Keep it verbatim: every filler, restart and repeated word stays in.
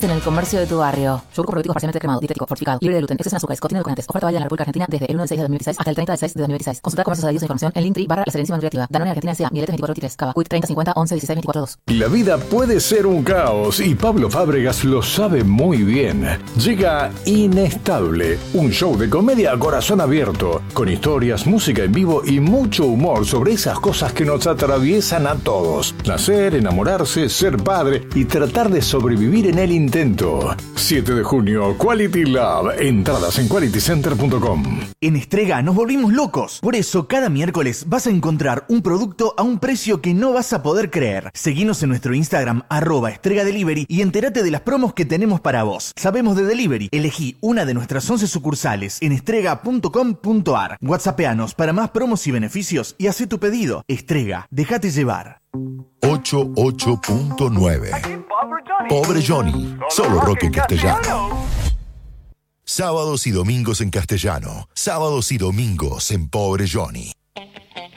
En el comercio de tu barrio. Yogur con probióticos parcialmente cremado, dietético, fortificado, libre de gluten, exceso en azúcares, contiene edulcorantes. Oferta válida en la República Argentina desde el uno de seis de dos mil dieciséis hasta el treinta de seis de dos mil dieciséis. Consulta comercios adheridos e información en Linktree barra La Serenísima Nutriactiva. Danone Argentina S A, Mielete veinticuatro veintitrés, Cava, Quick treinta cincuenta once dieciséis veinticuatro dos. La vida puede ser un caos y Pablo Fábregas lo sabe muy bien. Llega Inestable, un show de comedia a corazón abierto, con historias, música en vivo y mucho humor sobre esas cosas que nos atraviesan a todos. Nacer, enamorarse, ser padre y tratar de sobrevivir en el intento. siete de junio, Quality Lab. Entradas en quality center punto com. En Estrega nos volvimos locos. Por eso, cada miércoles vas a encontrar un producto a un precio que no vas a poder creer. Seguinos en nuestro Instagram, arroba Estrega Delivery, y entérate de las promos que tenemos para vos. Sabemos de delivery. Elegí una de nuestras once sucursales en estrega punto com punto ar. WhatsAppeanos para más promos y beneficios y haz tu pedido. Estrega, déjate llevar. ochenta y ocho punto nueve. Pobre Johnny. Solo rock en castellano. Sábados y domingos en castellano. Sábados y domingos en Pobre Johnny.